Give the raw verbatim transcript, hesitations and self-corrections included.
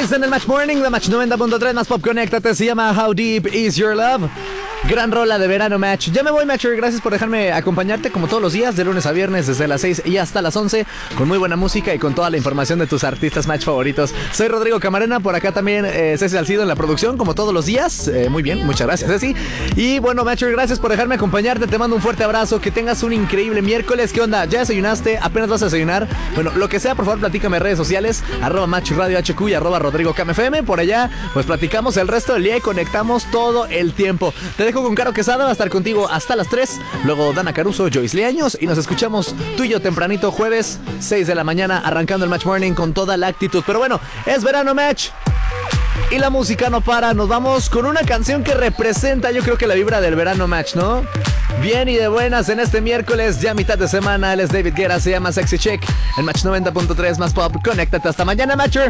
Kiss en el Match Morning, la Match noventa punto tres más pop, conéctate, se llama How Deep Is Your Love. Gran rola de verano, Match. Ya me voy, Matcher, gracias por dejarme acompañarte como todos los días, de lunes a viernes, desde las seis y hasta las once, con muy buena música y con toda la información de tus artistas Match favoritos. Soy Rodrigo Camarena, por acá también eh, Ceci Salcido en la producción, como todos los días. Eh, muy bien, muchas gracias, Ceci. Y bueno, Matcher, gracias por dejarme acompañarte, te mando un fuerte abrazo, que tengas un increíble miércoles. ¿Qué onda? ¿Ya desayunaste? ¿Apenas vas a desayunar? Bueno, lo que sea, por favor, platícame en redes sociales, arroba Match Radio H Q y arroba Rodrigo Cam F M. Por allá, pues platicamos el resto del día y conectamos todo el tiempo. Te dejo con Caro Quesada, va a estar contigo hasta las tres. Luego Dana Caruso, Joyce Leaños, y nos escuchamos tú y yo tempranito, jueves, seis de la mañana, arrancando el Match Morning con toda la actitud. Pero bueno, es verano, Match, y la música no para. Nos vamos con una canción que representa, yo creo que la vibra del verano, Match, ¿no? Bien y de buenas en este miércoles, ya mitad de semana. Él es David Guerra, se llama Sexy Chick. En Match noventa punto tres más pop. Conéctate hasta mañana, Matcher.